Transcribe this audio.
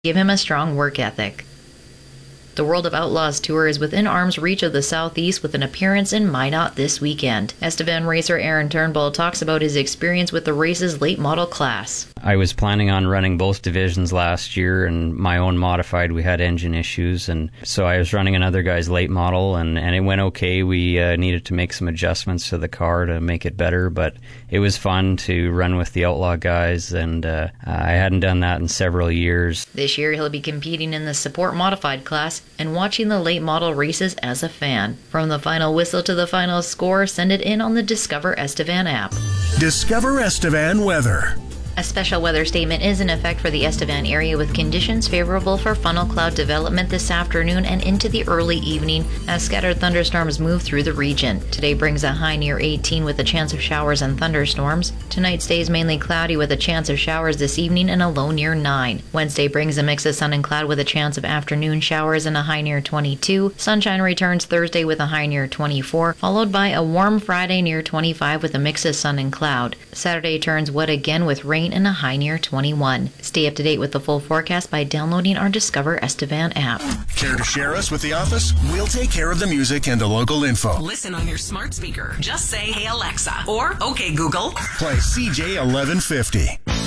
Give him a strong work ethic. The World of Outlaws Tour is within arm's reach of the Southeast with an appearance in Minot this weekend. Estevan racer Aaron Turnbull talks about his experience with the race's late model class. I was planning on running both divisions last year, and my own modified, we had engine issues, and so I was running another guy's late model, and it went okay. We needed to make some adjustments to the car to make it better, but it was fun to run with the Outlaw guys, and I hadn't done that in several years. This year he'll be competing in the Support Modified class and watching the late model races as a fan. From the final whistle to the final score, send it in on the Discover Estevan app. Discover Estevan weather. A special weather statement is in effect for the Estevan area with conditions favorable for funnel cloud development this afternoon and into the early evening as scattered thunderstorms move through the region. Today brings a high near 18 with a chance of showers and thunderstorms. Tonight stays mainly cloudy with a chance of showers this evening and a low near 9. Wednesday brings a mix of sun and cloud with a chance of afternoon showers and a high near 22. Sunshine returns Thursday with a high near 24, followed by a warm Friday near 25 with a mix of sun and cloud. Saturday turns wet again with rain and a high near 21. Stay up to date with the full forecast by downloading our Discover Estevan app. Care to share us with the office? We'll take care of the music and the local info. Listen on your smart speaker. Just say, "Hey Alexa," or "Okay Google." Play CJ 1150.